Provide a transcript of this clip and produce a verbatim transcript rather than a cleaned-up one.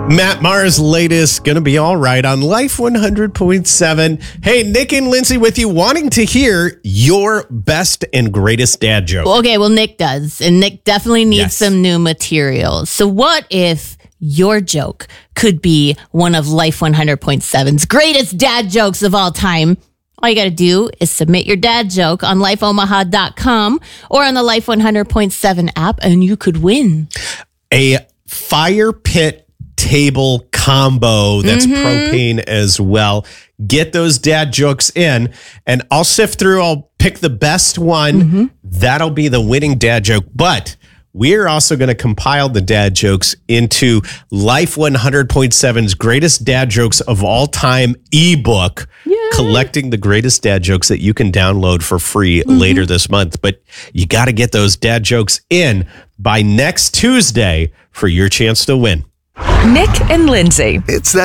Matt Maher's latest, Gonna Be All Right on Life one hundred point seven. Hey, Nick and Lindsay with you, wanting to hear your best and greatest dad joke. Okay, well, Nick does. And Nick definitely needs Yes. some new material. So what if your joke could be one of Life one hundred point seven's greatest dad jokes of all time? All you got to do is submit your dad joke on life omaha dot com or on the Life one hundred point seven app, and you could win. A fire pit table combo that's Mm-hmm. propane as well. Get those dad jokes in, and I'll sift through. I'll pick the best one. Mm-hmm. That'll be the winning dad joke. But we're also going to compile the dad jokes into Life one hundred point seven's greatest dad jokes of all time ebook, collecting the greatest dad jokes that you can download for free Mm-hmm. later this month. But you got to get those dad jokes in by next Tuesday for your chance to win. Nick and Lindsay. It's that